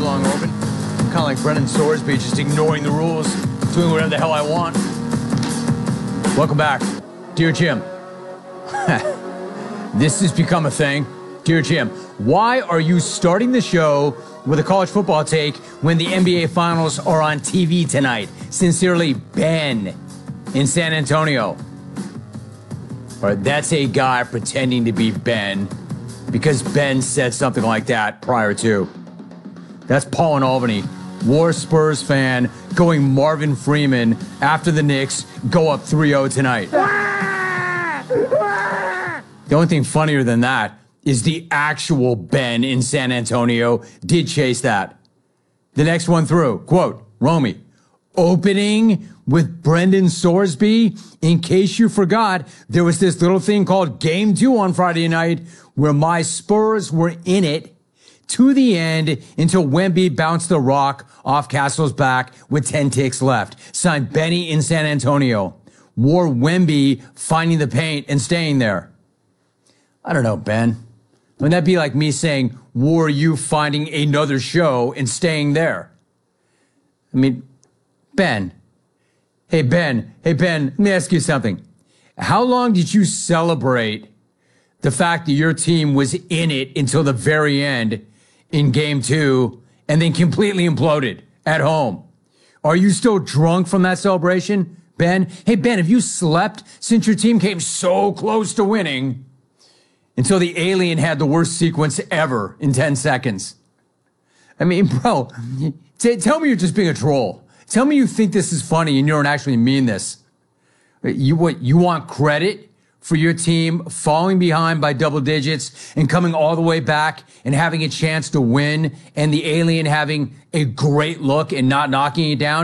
long open. I'm kind of like Brendan Sorsby, just ignoring the rules, doing whatever the hell I want. Welcome back. Dear Jim. This has become a thing. Dear Jim, why are you starting the show with a college football take when the NBA Finals are on TV tonight? Sincerely, Ben in San Antonio. All right, that's a guy pretending to be Ben because Ben said something like that prior to. That's Paul in Albany, War Spurs fan, going Marvin Freeman after the Knicks go up 3-0 tonight. The only thing funnier than that is the actual Ben in San Antonio did chase that. The next one through, quote, Romy, opening with Brendan Sorsby. In case you forgot, there was this little thing called Game 2 on Friday night where my Spurs were in it to the end until Wemby bounced the rock off Castle's back with 10 ticks left. Signed Benny in San Antonio. Wore Wemby finding the paint and staying there. I don't know, Ben. Wouldn't that be like me saying, were you finding another show and staying there? I mean, Ben. Hey, Ben, let me ask you something. How long did you celebrate the fact that your team was in it until the very end in Game 2 and then completely imploded at home? Are you still drunk from that celebration, Ben? Hey, Ben, have you slept since your team came so close to winning until the alien had the worst sequence ever in 10 seconds? I mean, bro, tell me you're just being a troll. Tell me you think this is funny and you don't actually mean this. You want credit for your team falling behind by double digits and coming all the way back and having a chance to win and the alien having a great look and not knocking it down?